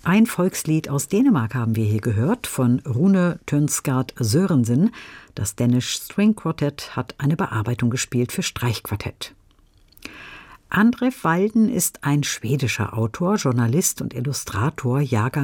Ein Volkslied aus Dänemark haben wir hier gehört, von Rune Tønsgaard Sørensen. Das Danish String Quartet hat eine Bearbeitung gespielt für Streichquartett. Andref Walden ist ein schwedischer Autor, Journalist und Illustrator, Jahrgang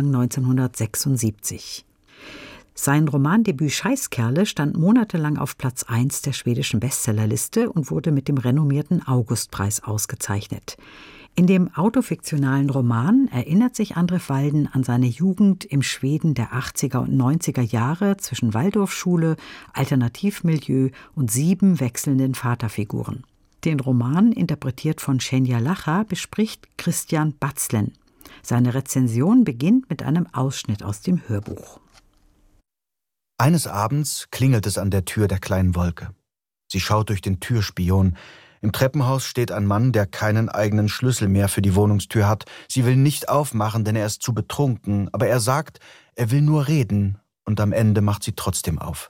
1976. Sein Romandebüt Scheißkerle stand monatelang auf Platz 1 der schwedischen Bestsellerliste und wurde mit dem renommierten Augustpreis ausgezeichnet. In dem autofiktionalen Roman erinnert sich Andref Walden an seine Jugend im Schweden der 80er und 90er Jahre zwischen Waldorfschule, Alternativmilieu und 7 wechselnden Vaterfiguren. Den Roman, interpretiert von Shenya Lacher, bespricht Christian Batzlen. Seine Rezension beginnt mit einem Ausschnitt aus dem Hörbuch. Eines Abends klingelt es an der Tür der kleinen Wolke. Sie schaut durch den Türspion. Im Treppenhaus steht ein Mann, der keinen eigenen Schlüssel mehr für die Wohnungstür hat. Sie will nicht aufmachen, denn er ist zu betrunken. Aber er sagt, er will nur reden. Und am Ende macht sie trotzdem auf.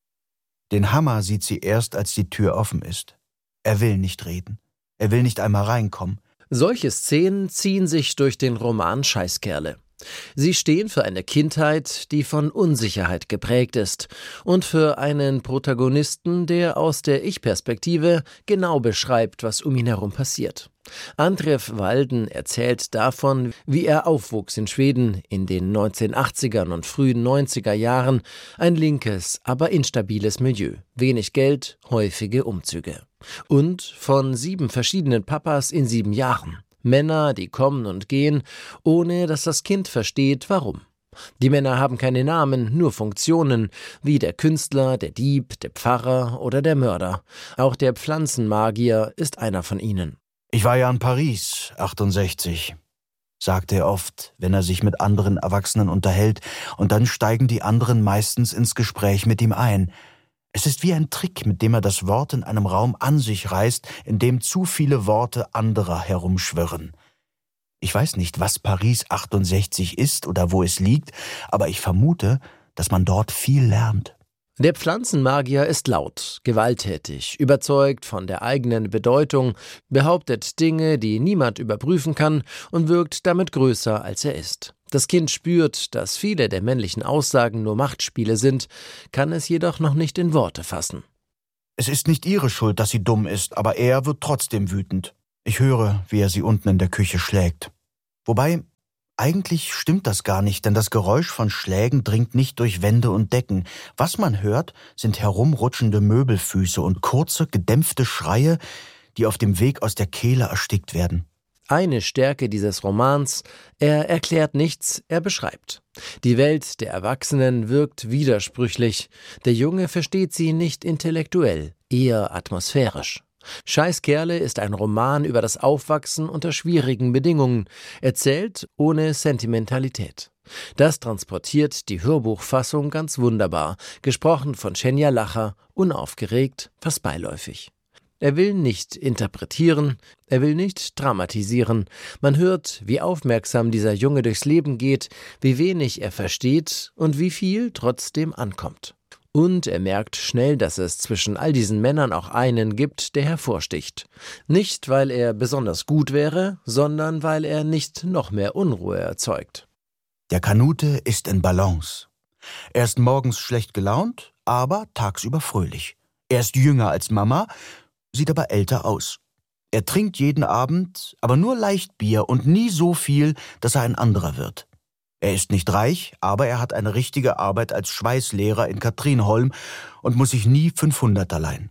Den Hammer sieht sie erst, als die Tür offen ist. Er will nicht reden. Er will nicht einmal reinkommen. Solche Szenen ziehen sich durch den Roman Scheißkerle. Sie stehen für eine Kindheit, die von Unsicherheit geprägt ist, und für einen Protagonisten, der aus der Ich-Perspektive genau beschreibt, was um ihn herum passiert. Andref Walden erzählt davon, wie er aufwuchs in Schweden in den 1980ern und frühen 90er Jahren, ein linkes, aber instabiles Milieu, wenig Geld, häufige Umzüge. Und von 7 verschiedenen Papas in 7 Jahren. Männer, die kommen und gehen, ohne dass das Kind versteht, warum. Die Männer haben keine Namen, nur Funktionen, wie der Künstler, der Dieb, der Pfarrer oder der Mörder. Auch der Pflanzenmagier ist einer von ihnen. Ich war ja in Paris, 68, sagte er oft, wenn er sich mit anderen Erwachsenen unterhält, und dann steigen die anderen meistens ins Gespräch mit ihm ein. Es ist wie ein Trick, mit dem er das Wort in einem Raum an sich reißt, in dem zu viele Worte anderer herumschwirren. Ich weiß nicht, was Paris 68 ist oder wo es liegt, aber ich vermute, dass man dort viel lernt. Der Pflanzenmagier ist laut, gewalttätig, überzeugt von der eigenen Bedeutung, behauptet Dinge, die niemand überprüfen kann, und wirkt damit größer, als er ist. Das Kind spürt, dass viele der männlichen Aussagen nur Machtspiele sind, kann es jedoch noch nicht in Worte fassen. Es ist nicht ihre Schuld, dass sie dumm ist, aber er wird trotzdem wütend. Ich höre, wie er sie unten in der Küche schlägt. Wobei, eigentlich stimmt das gar nicht, denn das Geräusch von Schlägen dringt nicht durch Wände und Decken. Was man hört, sind herumrutschende Möbelfüße und kurze, gedämpfte Schreie, die auf dem Weg aus der Kehle erstickt werden. Eine Stärke dieses Romans: er erklärt nichts, er beschreibt. Die Welt der Erwachsenen wirkt widersprüchlich. Der Junge versteht sie nicht intellektuell, eher atmosphärisch. Scheißkerle ist ein Roman über das Aufwachsen unter schwierigen Bedingungen, erzählt ohne Sentimentalität. Das transportiert die Hörbuchfassung ganz wunderbar, gesprochen von Shenya Lacher, unaufgeregt, fast beiläufig. Er will nicht interpretieren, er will nicht dramatisieren. Man hört, wie aufmerksam dieser Junge durchs Leben geht, wie wenig er versteht und wie viel trotzdem ankommt. Und er merkt schnell, dass es zwischen all diesen Männern auch einen gibt, der hervorsticht. Nicht, weil er besonders gut wäre, sondern weil er nicht noch mehr Unruhe erzeugt. Der Kanute ist in Balance. Er ist morgens schlecht gelaunt, aber tagsüber fröhlich. Er ist jünger als Mama, sieht aber älter aus. Er trinkt jeden Abend, aber nur leicht Bier und nie so viel, dass er ein anderer wird. Er ist nicht reich, aber er hat eine richtige Arbeit als Schweißlehrer in Kathrinholm und muss sich nie 500er leihen.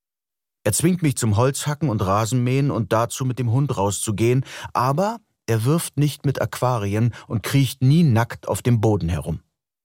Er zwingt mich zum Holzhacken und Rasenmähen und dazu, mit dem Hund rauszugehen, aber er wirft nicht mit Aquarien und kriecht nie nackt auf dem Boden herum.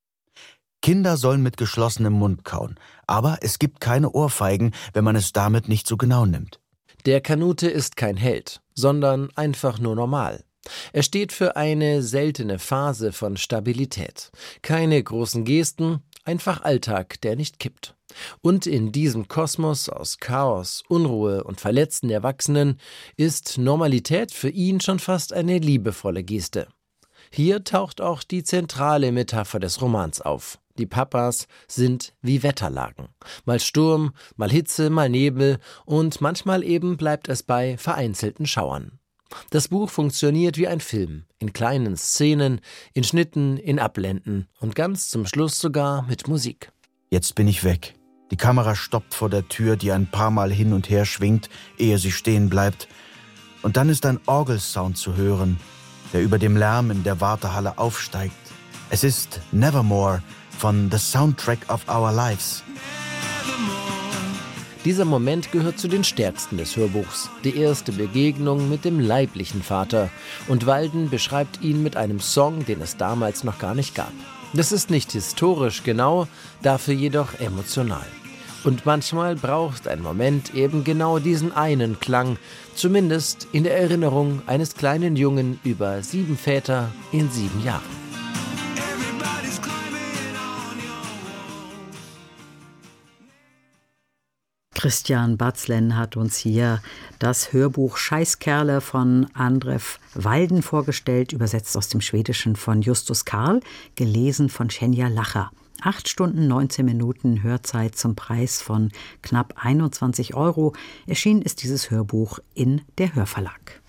Kinder sollen mit geschlossenem Mund kauen, aber es gibt keine Ohrfeigen, wenn man es damit nicht so genau nimmt. Der Kanute ist kein Held, sondern einfach nur normal. Er steht für eine seltene Phase von Stabilität. Keine großen Gesten, einfach Alltag, der nicht kippt. Und in diesem Kosmos aus Chaos, Unruhe und verletzten Erwachsenen ist Normalität für ihn schon fast eine liebevolle Geste. Hier taucht auch die zentrale Metapher des Romans auf. Die Papas sind wie Wetterlagen. Mal Sturm, mal Hitze, mal Nebel und manchmal eben bleibt es bei vereinzelten Schauern. Das Buch funktioniert wie ein Film, in kleinen Szenen, in Schnitten, in Abblenden und ganz zum Schluss sogar mit Musik. Jetzt bin ich weg. Die Kamera stoppt vor der Tür, die ein paar Mal hin und her schwingt, ehe sie stehen bleibt. Und dann ist ein Orgelsound zu hören, der über dem Lärm in der Wartehalle aufsteigt. Es ist Nevermore von The Soundtrack of Our Lives. Dieser Moment gehört zu den stärksten des Hörbuchs, die erste Begegnung mit dem leiblichen Vater. Und Walden beschreibt ihn mit einem Song, den es damals noch gar nicht gab. Das ist nicht historisch genau, dafür jedoch emotional. Und manchmal braucht ein Moment eben genau diesen einen Klang, zumindest in der Erinnerung eines kleinen Jungen über 7 Väter in 7 Jahren. Christian Batzlen hat uns hier das Hörbuch Scheißkerle von Andrew Walden vorgestellt, übersetzt aus dem Schwedischen von Justus Karl, gelesen von Schenja Lacher. 8 Stunden, 19 Minuten Hörzeit zum Preis von knapp 21 €. Erschienen ist dieses Hörbuch in der Hörverlag.